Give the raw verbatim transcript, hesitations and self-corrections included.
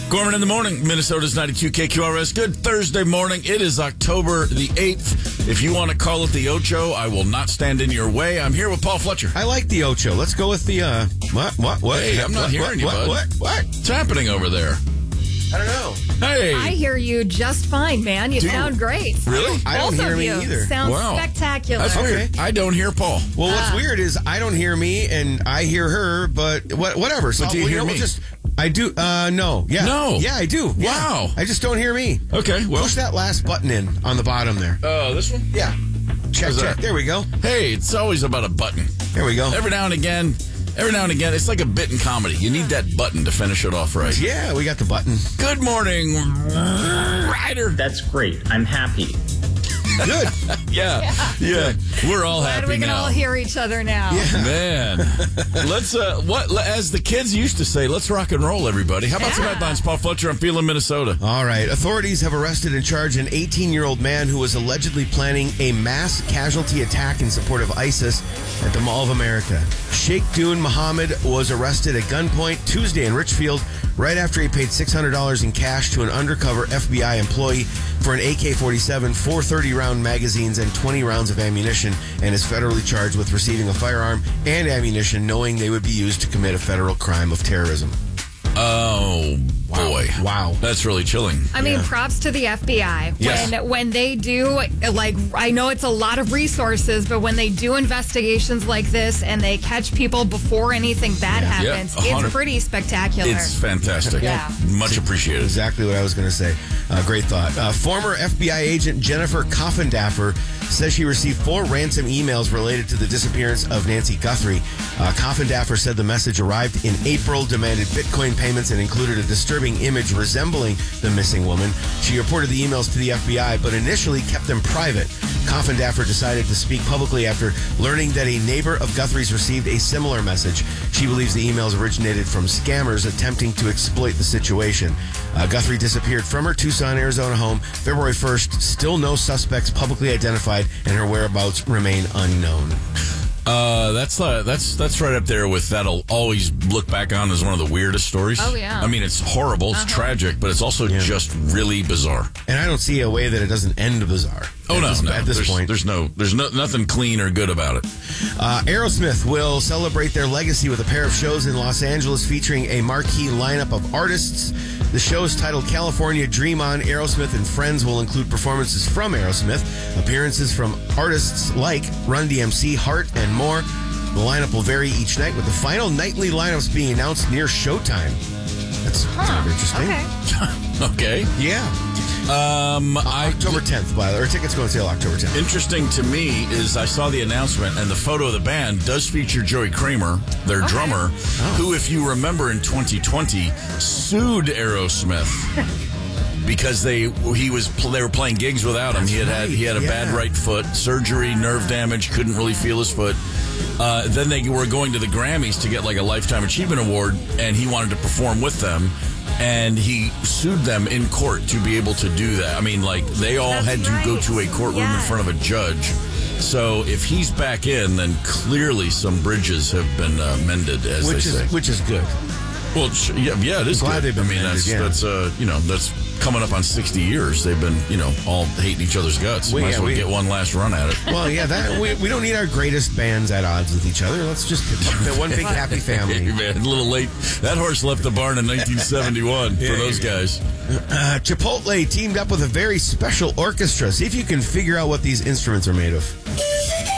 Gorman in the morning, Minnesota's ninety-two K Q R S. Good Thursday morning. It is October the eighth. If you want to call it the Ocho, I will not stand in your way. I'm here with Paul Fletcher. I like the Ocho. Let's go with the, uh, what, what, what? Hey, I'm not what, hearing what, you, what, bud. What, what? What's happening over there? I don't know. Hey. I hear you just fine, man. You Do sound you? great. Really? I don't Both hear of me you either. Sounds Wow. spectacular. That's weird. Okay. I don't hear Paul. Well, what's Ah. weird is I don't hear me and I hear her, but what, whatever. So But do you we hear know, we'll me? Just, I do. Uh, no. Yeah. No. Yeah, I do. Yeah. Wow. I just don't hear me. Okay, well. Push that last button in on the bottom there. Oh, this one? Yeah. Check, How's check. that? There we go. Hey, it's always about a button. There we go. Every now and again, every now and again, it's like a bit in comedy. You need that button to finish it off right. Yeah, we got the button. Good morning, Ryder. That's great. I'm happy. Good. Yeah, yeah. We're all Glad happy we can now. all hear each other now. Man, let's uh, what as the kids used to say, let's rock and roll, everybody. How about some Yeah. headlines, Paul Fletcher? I'm feeling Minnesota. All right. Authorities have arrested and charged an eighteen-year-old man who was allegedly planning a mass casualty attack in support of ISIS at the Mall of America. Sheikh Dune Mohammed was arrested at gunpoint Tuesday in Richfield right after he paid six hundred dollars in cash to an undercover F B I employee for an A K forty-seven, four thirty-round magazines, and twenty rounds of ammunition, and is federally charged with receiving a firearm and ammunition knowing they would be used to commit a federal crime of terrorism. Oh boy, Wow. that's really chilling. I mean, Yeah. props to the F B I. Yes. When when they do, like, I know it's a lot of resources, but when they do investigations like this and they catch people before anything bad happens, Yeah, a hundred- it's pretty spectacular. It's fantastic. Yeah. Much appreciated. Exactly what I was going to say. Uh, great thought. Uh, former F B I agent Jennifer Coffindaffer says she received four ransom emails related to the disappearance of Nancy Guthrie. Uh, Coffindaffer said the message arrived in April, demanded Bitcoin payments, and included a disturbing image resembling the missing woman. She reported the emails to the F B I, but initially kept them private. Coffindaffer decided to speak publicly after learning that a neighbor of Guthrie's received a similar message. She believes the emails originated from scammers attempting to exploit the situation. Uh, Guthrie disappeared from her Tucson, Arizona home February first. Still no suspects publicly identified, and her whereabouts remain unknown. Uh, that's uh, that's that's right up there with that'll always look back on as one of the weirdest stories. Oh, yeah. I mean, it's horrible, it's Uh-huh. tragic, but it's also just really bizarre. And I don't see a way that it doesn't end bizarre. Oh at no, this, no. At this there's, point. there's no, there's no nothing clean or good about it. Uh, Aerosmith will celebrate their legacy with a pair of shows in Los Angeles featuring a marquee lineup of artists. The show is titled California Dream On. Aerosmith and Friends will include performances from Aerosmith, appearances from artists like Run D M C, Heart, and more. The lineup will vary each night, with the final nightly lineups being announced near showtime. That's kind of interesting. Okay. Okay. Yeah. Um, I October tenth, by the way. Or tickets go on sale October tenth. Interesting to me is I saw the announcement, and the photo of the band does feature Joey Kramer, their Okay. drummer, who, if you remember, in twenty twenty sued Aerosmith because they he was they were playing gigs without him. That's he had had he had a right, bad yeah. right foot, surgery, nerve damage, couldn't really feel his foot. Uh, then they were going to the Grammys to get like a Lifetime Achievement Award, and he wanted to perform with them. And he sued them in court to be able to do that. I mean, like, they all That's had to go right. to a courtroom in Yes. front of a judge. So if he's back in, then clearly some bridges have been uh, mended, as Which they is say. which is good. Well, sh- yeah, yeah, it is Glad good. they've been I mean, mended, that's yeah. that's uh, you know, that's coming up on sixty years. They've been, you know, all hating each other's guts. Well, Might yeah, as well we- get one last run at it. Well, yeah, that we, we don't need our greatest bands at odds with each other. Let's just get one big happy Hey, family. man, a little late. That horse left the barn in nineteen seventy-one Yeah, for those yeah. guys. Uh, Chipotle teamed up with a very special orchestra. See if you can figure out what these instruments are made of.